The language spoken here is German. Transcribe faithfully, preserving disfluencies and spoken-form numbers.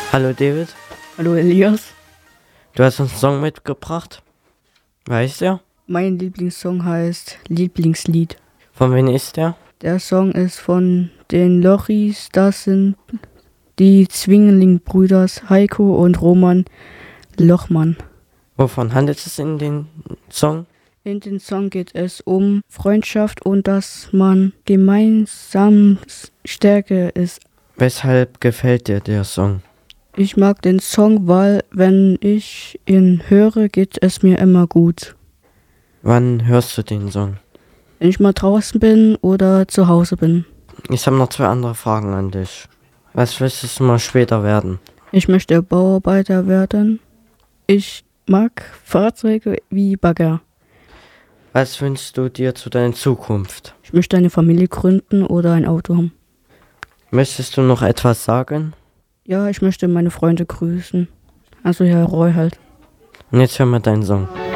Hallo David, Hallo Elias. du hast uns einen Song mitgebracht. Weißt du? Mein Lieblingssong heißt Lieblingslied. Von wem ist der? Der Song ist von den Lochis. Das sind die Zwingling-Brüders Heiko und Roman Lochmann. Wovon handelt es in dem Song? In dem Song geht es um Freundschaft und dass man gemeinsam Stärke ist. Weshalb gefällt dir der Song? Ich mag den Song, weil wenn ich ihn höre, geht es mir immer gut. Wann hörst du den Song? Wenn ich mal draußen bin oder zu Hause bin. Ich habe noch zwei andere Fragen an dich. Was willst du mal später werden? Ich möchte Bauarbeiter werden. Ich mag Fahrzeuge wie Bagger. Was wünschst du dir zu deiner Zukunft? Ich möchte eine Familie gründen oder ein Auto haben. Möchtest du noch etwas sagen? Ja, ich möchte meine Freunde grüßen. Also Herr Roy halt. Und jetzt hör mal deinen Song.